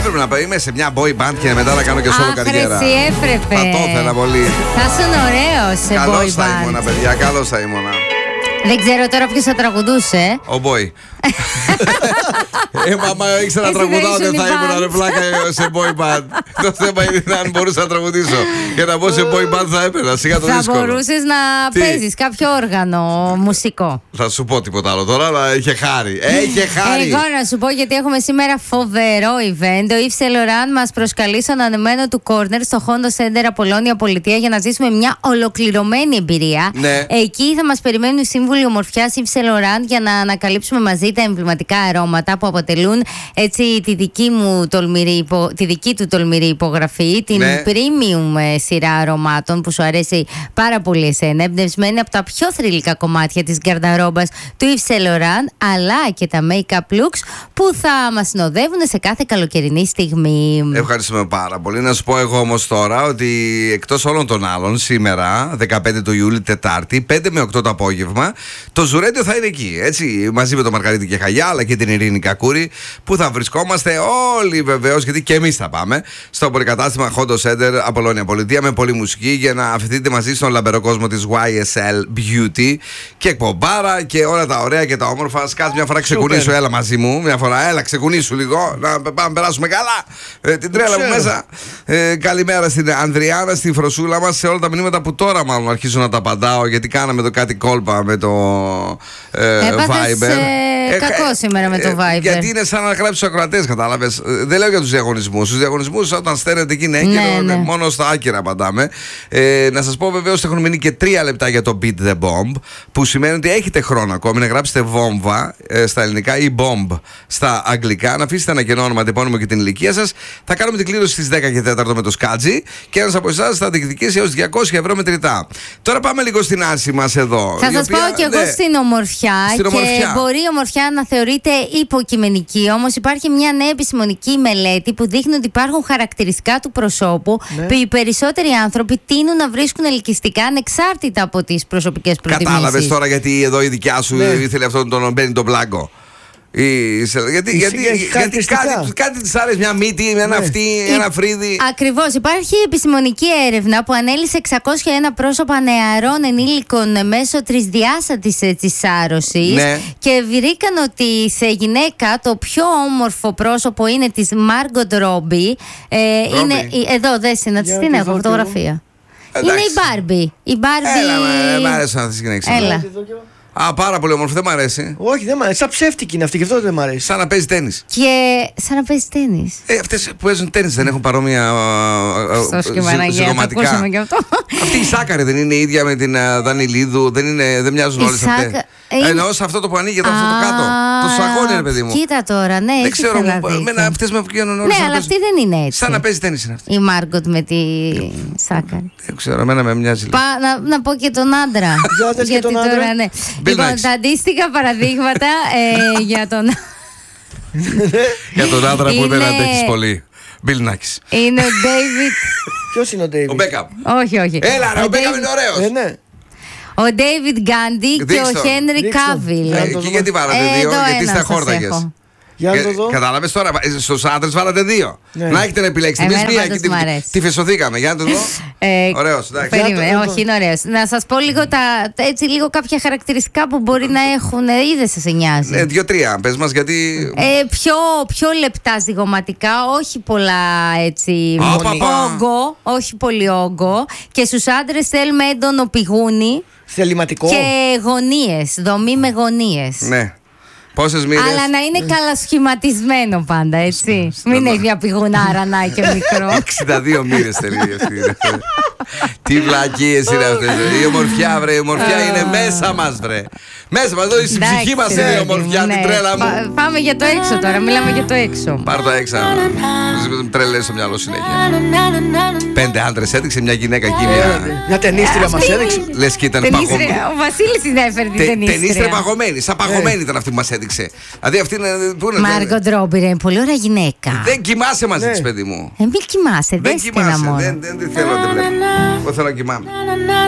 Έπρεπε να είμαι σε μια boy band και μετά να κάνω και solo καριέρα. Εσύ έπρεπε. Θα το ήθελα πολύ. Θα ήσουν ωραίος σε boy band. Καλώς θα ήμουνα, παιδιά, καλώς θα ήμουνα. Δεν ξέρω τώρα ποιος θα τραγουδούσε. Ο boy. Μαμά, ήξερα να τραγουδάω, δεν θα ήμουν ρε πλάκα σε boy band. Το θέμα είναι αν μπορούσα να τραγουδήσω. Για να μπω σε boy band θα έπαιρνα, σιγά το δύσκολο. Θα μπορούσες να παίζεις κάποιο όργανο μουσικό. Θα σου πω τίποτα άλλο τώρα, αλλά είχε χάρη. Είχε χάρη. Εγώ να σου πω, γιατί έχουμε σήμερα φοβερό event. Ο Yves Saint Laurent μας προσκαλεί στον ανεμένο του corner στο Hondo Center Απολώνια Πολιτεία για να ζήσουμε μια ολοκληρωμένη εμπειρία. Ναι. Εκεί θα μας περιμένουν οι σύμβουλοι ομορφιάς Yves Saint Laurent για να ανακαλύψουμε μαζί τα εμβληματικά αρώματα που αποτελούν έτσι τη δική του τολμηρή υπογραφή, την premium σειρά αρωμάτων που σου αρέσει πάρα πολύ εσένα, εμπνευσμένη από τα πιο θρυλικά κομμάτια της γκαρνταρόμπας του Yves Saint Laurent, αλλά και τα make-up looks που θα μας συνοδεύουν σε κάθε καλοκαιρινή στιγμή. Ευχαριστούμε πάρα πολύ. Να σου πω εγώ όμως τώρα ότι εκτός όλων των άλλων, σήμερα 15 του Ιούλη, Τετάρτη, 5 με 8 το απόγευμα, το Ζουρέντιο θα είναι εκεί, έτσι, μαζί με τον Μαργαρίτη και Χαγιά, αλλά και την Ειρήνη Κακούρη, που θα βρισκόμαστε όλοι βεβαίως, γιατί και εμείς θα πάμε, στο πολυκατάστημα Hondo Center Απολώνια Πολιτεία, με πολλή μουσική για να αφηθείτε μαζί στον λαμπερό κόσμο της YSL Beauty και εκπομπάρα και όλα τα ωραία και τα όμορφα. Σκάς μια φορά, ξεκουνήσου, έλα μαζί μου, μια φορά, έλα ξεκουνήσου λίγο, να πάμε περάσουμε καλά την τρέλα μου μέσα. Καλημέρα στην Ανδριάνα, στη Φροσούλα μας, σε όλα τα μηνύματα που τώρα μάλλον αρχίζω να τα απαντάω, γιατί κάναμε το κάτι κόλπα με το Viber. Κακό σήμερα με το Viber. Γιατί είναι σαν να γράψει τους ακροατές, κατάλαβες. Δεν λέω για τους διαγωνισμούς. Στους διαγωνισμούς, όταν στέλνετε εκεί είναι έγκαιρο, μόνο στα άκυρα απαντάμε. Να σας πω βεβαίως ότι έχουν μείνει και 3 λεπτά για το Beat the Bomb, που σημαίνει ότι έχετε χρόνο ακόμη να γράψετε βόμβα στα ελληνικά ή bomb στα αγγλικά, να αφήσετε ένα κενό όνομα, τεπώνυμο και την ηλικία σας. Θα κάνουμε την κλήρωση στις 10 και 4 με το Σκάτζι και ένας από εσάς θα διεκδικήσει έως 200 ευρώ μετρητά. Τώρα πάμε λίγο στην Άση μας εδώ. Θα σας πάω κι εγώ στην ομορφιά. Και μπορεί η ομορφιά να θεωρείται υποκειμενική, όμως υπάρχει μια νέα επιστημονική μελέτη που δείχνει ότι υπάρχουν χαρακτηριστικά του προσώπου που οι περισσότεροι άνθρωποι τείνουν να βρίσκουν ελκυστικά ανεξάρτητα από τις προσωπικές προτιμήσεις. Κατάλαβες τώρα γιατί εδώ η δικιά σου ήθελε αυτόν τον μπαίνει τον Μπλάγκο. Γιατί κάτι της άρεσε, μια μύτη, ένα αυτί, ένα φρύδι. Ακριβώς. Υπάρχει επιστημονική έρευνα που ανέλυσε 601 πρόσωπα νεαρών ενήλικων μέσω τρισδιάστατης σάρωσης και βρήκαν ότι σε γυναίκα το πιο όμορφο πρόσωπο είναι της Margot Robbie. Εδώ δες, να της την έχω φωτογραφία. Είναι η Barbie. Έλα, μ' αρέσουν αυτές τις γυναίκες. Έλα. Πάρα πολύ όμορφο, δεν μ' αρέσει. Όχι, δεν μ' αρέσει. Σαν ψεύτικη είναι αυτή, γι' αυτό δεν μ' αρέσει. Σαν να παίζει τένις. Και σαν να παίζει τένις. Αυτές που παίζουν τένις δεν έχουν παρόμοια ζυγωματικά. Αυτή η Σάκαρη δεν είναι η ίδια με την Δανιλίδου, δεν μοιάζουν όλες αυτές. Εννοώ σε αυτό το που ανοίγει αυτό το κάτω. Το σαγόνι, ρε παιδί μου. Κοίτα τώρα, ναι. Δεν ξέρω, αυτές με βγαίνουν όλες. Ναι, αλλά αυτή δεν είναι έτσι. Σαν να παίζει τένις είναι αυτή. Η Μάργκοτ με τη Σάκαρη. Δεν ξέρω, εμένα με μοιάζει. Να πω και τον άντρα. Γιατί τώρα, ναι. Λοιπόν, τα αντίστοιχα παραδείγματα για τον άντρα που δεν αντέχεις πολύ. Μπιλ Νάκης. Είναι ο Ντέιβιτ. Ποιος είναι ο Ντέιβιτ? Ο Μπέκαμ. Όχι. Έλα ρε, ο Μπέκαμ είναι ωραίος. Ναι. Ο Ντέιβιτ Γκάντι και ο Χένρι Κάβιλ. Και γιατί βάλατε 2, γιατί είστε χόρταγες. Κατάλαβες τώρα, στους άντρες βάλατε 2. Να έχετε να επιλέξετε. Εμείς μία και τη φεσωθήκαμε. Για να το δω. Ωραίος, εντάξει. Όχι, είναι ωραίος. Να σας πω λίγο κάποια χαρακτηριστικά που μπορεί να έχουν. Ή δεν σας νοιάζει? 2-3, πες μας γιατί. Πιο λεπτά ζυγωματικά, όχι πολλά έτσι. Όγκο, όχι πολύ όγκο. Και στους άντρες θέλουμε έντονο πηγούνι. Θεληματικό. Και γωνίες, δομή με γωνίες. Ναι. Πόσες μοίρες? Αλλά να είναι καλασχηματισμένο πάντα, έτσι. Μην έχει μια πηγουνάρα να και μικρό. 62 μοίρες θέλει αυτή. Τι βλακίες είναι αυτές. Η ομορφιά, βρε. Η ομορφιά είναι μέσα μας, βρε. Μέσα μας, εδώ η ψυχή μας είναι η ομορφιά, την τρέλα μου. Πάμε για το έξω τώρα, μιλάμε για το έξω. Πάρ' το έξω. Τρελές στο μυαλό συνέχεια. 5 άντρες έδειξε, μια γυναίκα εκεί. Μια ταινίστρια μας έδειξε. Λες και ήταν παγωμένη. Ο Βασίλης την έφερε την ταινίστρια. Ταινίστρια παγωμένη, σαν παγωμένη ήταν αυτή που μας έδειξε. Δηλαδή αυτή είναι. Μάργκοτ Ρόμπι, είναι πολύ ωραία γυναίκα. Δεν κοιμάσαι μαζί της, παιδί μου. Μην κοιμάσαι, δεν κοιμάσαι. Δεν θέλω να τη βλέπω. Εγώ θέλω να κοιμάμαι.